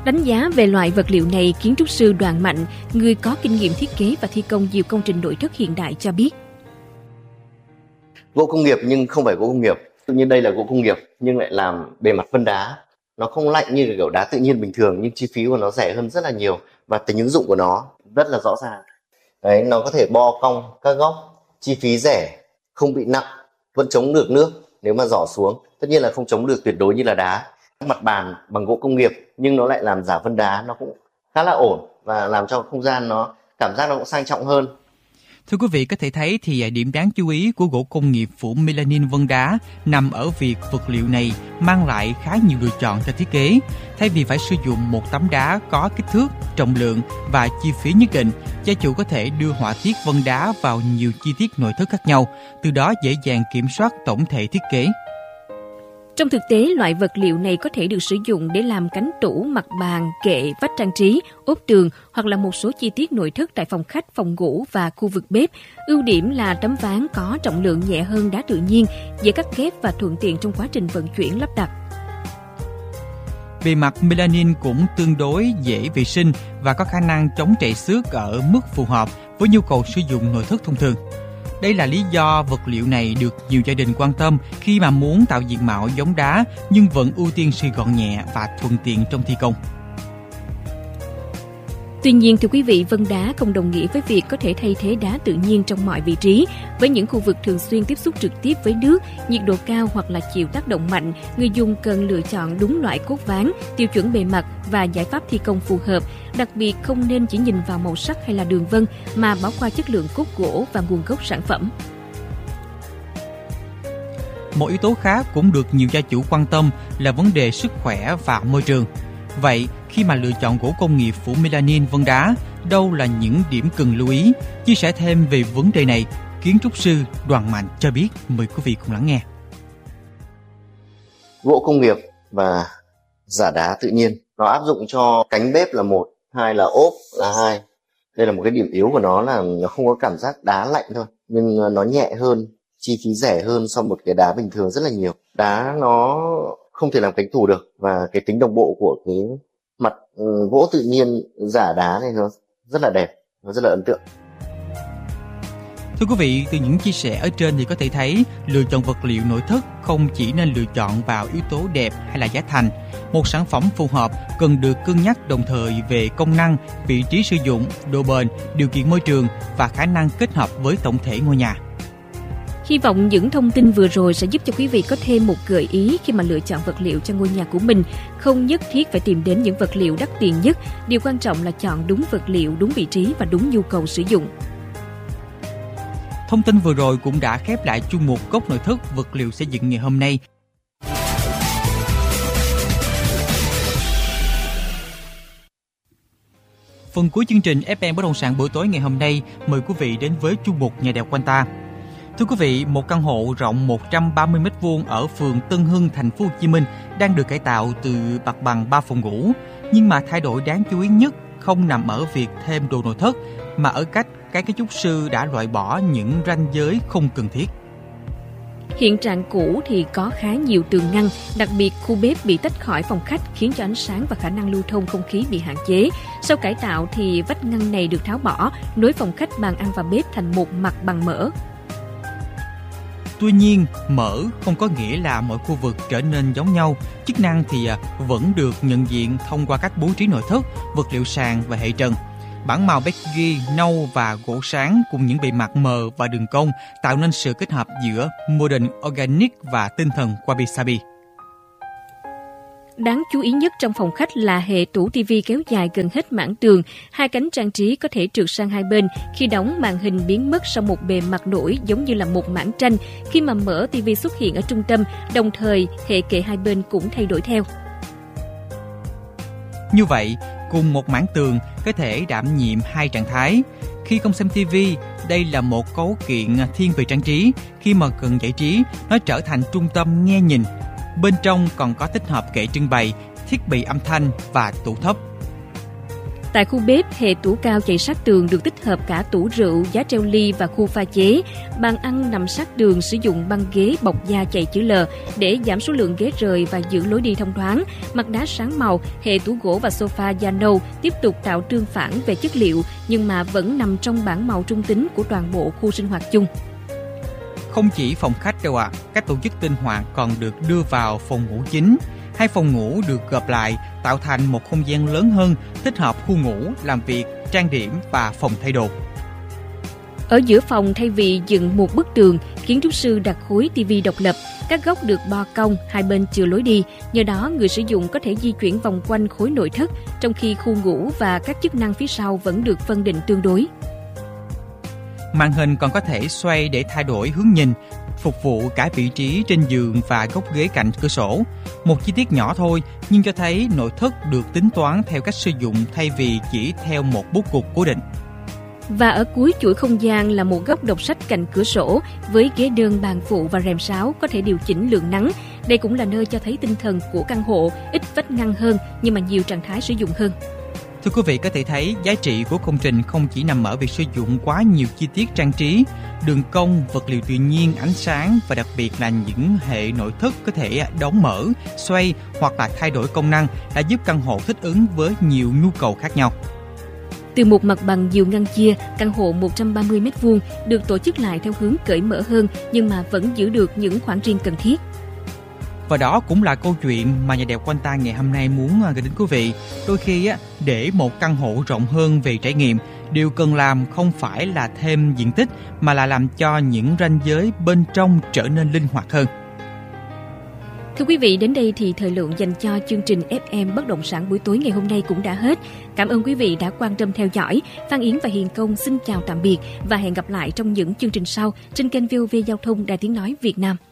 Đánh giá về loại vật liệu này, kiến trúc sư Đoàn Mạnh, người có kinh nghiệm thiết kế và thi công nhiều công trình nội thất hiện đại cho biết. Gỗ công nghiệp nhưng không phải gỗ công nghiệp. Tự nhiên đây là gỗ công nghiệp nhưng lại làm bề mặt vân đá. Nó không lạnh như kiểu đá tự nhiên bình thường nhưng chi phí của nó rẻ hơn rất là nhiều và tính ứng dụng của nó rất là rõ ràng. Đấy, nó có thể bo cong các góc, chi phí rẻ, không bị nặng, vẫn chống được nước nếu mà rỏ xuống. Tất nhiên là không chống được tuyệt đối như là đá. Mặt bàn bằng gỗ công nghiệp nhưng nó lại làm giả vân đá, nó cũng khá là ổn và làm cho không gian nó cảm giác nó cũng sang trọng hơn. Thưa quý vị, có thể thấy thì điểm đáng chú ý của gỗ công nghiệp phủ melanin vân đá nằm ở việc vật liệu này mang lại khá nhiều lựa chọn cho thiết kế. Thay vì phải sử dụng một tấm đá có kích thước, trọng lượng và chi phí nhất định, gia chủ có thể đưa họa tiết vân đá vào nhiều chi tiết nội thất khác nhau, từ đó dễ dàng kiểm soát tổng thể thiết kế. Trong thực tế, loại vật liệu này có thể được sử dụng để làm cánh tủ, mặt bàn, kệ, vách trang trí, ốp tường hoặc là một số chi tiết nội thất tại phòng khách, phòng ngủ và khu vực bếp. Ưu điểm là tấm ván có trọng lượng nhẹ hơn đá tự nhiên, dễ cắt ghép và thuận tiện trong quá trình vận chuyển lắp đặt. Bề mặt melanin cũng tương đối dễ vệ sinh và có khả năng chống trầy xước ở mức phù hợp với nhu cầu sử dụng nội thất thông thường. Đây là lý do vật liệu này được nhiều gia đình quan tâm khi mà muốn tạo diện mạo giống đá nhưng vẫn ưu tiên sự gọn nhẹ và thuận tiện trong thi công. Tuy nhiên, thưa quý vị, vân đá không đồng nghĩa với việc có thể thay thế đá tự nhiên trong mọi vị trí. Với những khu vực thường xuyên tiếp xúc trực tiếp với nước, nhiệt độ cao hoặc là chịu tác động mạnh, người dùng cần lựa chọn đúng loại cốt ván, tiêu chuẩn bề mặt và giải pháp thi công phù hợp. Đặc biệt không nên chỉ nhìn vào màu sắc hay là đường vân mà bỏ qua chất lượng cốt gỗ và nguồn gốc sản phẩm. Một yếu tố khác cũng được nhiều gia chủ quan tâm là vấn đề sức khỏe và môi trường. Vậy, khi mà lựa chọn gỗ công nghiệp phủ melanin vân đá, đâu là những điểm cần lưu ý? Chia sẻ thêm về vấn đề này, kiến trúc sư Đoàn Mạnh cho biết. Mời quý vị cùng lắng nghe. Gỗ công nghiệp và giả đá tự nhiên, nó áp dụng cho cánh bếp là một, hai là ốp là hai. Đây là một cái điểm yếu của nó là nó không có cảm giác đá lạnh thôi, nhưng nó nhẹ hơn, chi phí rẻ hơn so với một cái đá bình thường rất là nhiều. Đá nó không thể làm cánh tủ được và cái tính đồng bộ của cái mặt gỗ tự nhiên giả đá này nó rất là đẹp, nó rất là ấn tượng. Thưa quý vị, từ những chia sẻ ở trên thì có thể thấy lựa chọn vật liệu nội thất không chỉ nên lựa chọn vào yếu tố đẹp hay là giá thành. Một sản phẩm phù hợp cần được cân nhắc đồng thời về công năng, vị trí sử dụng, độ bền, điều kiện môi trường và khả năng kết hợp với tổng thể ngôi nhà. Hy vọng những thông tin vừa rồi sẽ giúp cho quý vị có thêm một gợi ý khi mà lựa chọn vật liệu cho ngôi nhà của mình. Không nhất thiết phải tìm đến những vật liệu đắt tiền nhất, điều quan trọng là chọn đúng vật liệu, đúng vị trí và đúng nhu cầu sử dụng. Thông tin vừa rồi cũng đã khép lại chuyên mục Góc nội thất vật liệu xây dựng ngày hôm nay. Phần cuối chương trình FM Bất động sản buổi tối ngày hôm nay mời quý vị đến với chuyên mục Nhà đẹp quanh ta. Thưa quý vị, một căn hộ rộng 130 m2 ở phường Tân Hưng, thành phố Hồ Chí Minh đang được cải tạo từ mặt bằng 3 phòng ngủ, nhưng mà thay đổi đáng chú ý nhất không nằm ở việc thêm đồ nội thất mà ở cách các kiến trúc sư đã loại bỏ những ranh giới không cần thiết. Hiện trạng cũ thì có khá nhiều tường ngăn, đặc biệt khu bếp bị tách khỏi phòng khách khiến cho ánh sáng và khả năng lưu thông không khí bị hạn chế. Sau cải tạo thì vách ngăn này được tháo bỏ, nối phòng khách, bàn ăn và bếp thành một mặt bằng mở. Tuy nhiên, mở không có nghĩa là mọi khu vực trở nên giống nhau. Chức năng thì vẫn được nhận diện thông qua cách bố trí nội thất, vật liệu sàn và hệ trần. Bản màu beige, nâu và gỗ sáng cùng những bề mặt mờ và đường cong tạo nên sự kết hợp giữa modern organic và tinh thần wabi sabi. Đáng chú ý nhất trong phòng khách là hệ tủ TV kéo dài gần hết mảng tường, hai cánh trang trí có thể trượt sang hai bên. Khi đóng, màn hình biến mất sau một bề mặt nổi giống như là một mảng tranh. Khi mà mở, TV xuất hiện ở trung tâm, đồng thời hệ kệ hai bên cũng thay đổi theo. Như vậy, cùng một mảng tường có thể đảm nhiệm hai trạng thái. Khi không xem TV, đây là một cấu kiện thiên về trang trí. Khi mà cần giải trí, nó trở thành trung tâm nghe nhìn. Bên trong còn có tích hợp kệ trưng bày, thiết bị âm thanh và tủ thấp. Tại khu bếp, hệ tủ cao chạy sát tường được tích hợp cả tủ rượu, giá treo ly và khu pha chế. Bàn ăn nằm sát tường sử dụng băng ghế bọc da chạy chữ L để giảm số lượng ghế rời và giữ lối đi thông thoáng. Mặt đá sáng màu, hệ tủ gỗ và sofa da nâu tiếp tục tạo tương phản về chất liệu nhưng mà vẫn nằm trong bảng màu trung tính của toàn bộ khu sinh hoạt chung. Không chỉ phòng khách đâu ạ, các tổ chức linh hoạt còn được đưa vào phòng ngủ chính. 2 phòng ngủ được gộp lại tạo thành một không gian lớn hơn, tích hợp khu ngủ, làm việc, trang điểm và phòng thay đồ. Ở giữa phòng, thay vì dựng một bức tường, kiến trúc sư đặt khối TV độc lập, các góc được bo cong, hai bên chừa lối đi. Nhờ đó, người sử dụng có thể di chuyển vòng quanh khối nội thất, trong khi khu ngủ và các chức năng phía sau vẫn được phân định tương đối. Màn hình còn có thể xoay để thay đổi hướng nhìn, phục vụ cả vị trí trên giường và góc ghế cạnh cửa sổ. Một chi tiết nhỏ thôi, nhưng cho thấy nội thất được tính toán theo cách sử dụng thay vì chỉ theo một bố cục cố định. Và ở cuối chuỗi không gian là một góc đọc sách cạnh cửa sổ với ghế đơn, bàn phụ và rèm sáo có thể điều chỉnh lượng nắng. Đây cũng là nơi cho thấy tinh thần của căn hộ, ít vách ngăn hơn nhưng mà nhiều trạng thái sử dụng hơn. Thưa quý vị, có thể thấy giá trị của công trình không chỉ nằm ở việc sử dụng quá nhiều chi tiết trang trí, đường cong, vật liệu tự nhiên, ánh sáng và đặc biệt là những hệ nội thất có thể đóng mở, xoay hoặc là thay đổi công năng đã giúp căn hộ thích ứng với nhiều nhu cầu khác nhau. Từ một mặt bằng nhiều ngăn chia, căn hộ 130 m2 được tổ chức lại theo hướng cởi mở hơn nhưng mà vẫn giữ được những khoảng riêng cần thiết. Và đó cũng là câu chuyện mà nhà đẹp Quanta ngày hôm nay muốn gửi đến quý vị. Đôi khi để một căn hộ rộng hơn về trải nghiệm, điều cần làm không phải là thêm diện tích mà là làm cho những ranh giới bên trong trở nên linh hoạt hơn. Thưa quý vị, đến đây thì thời lượng dành cho chương trình FM Bất động sản buổi tối ngày hôm nay cũng đã hết. Cảm ơn quý vị đã quan tâm theo dõi. Phan Yến và Hiền Công xin chào tạm biệt và hẹn gặp lại trong những chương trình sau trên kênh VOV Giao thông Đài Tiếng Nói Việt Nam.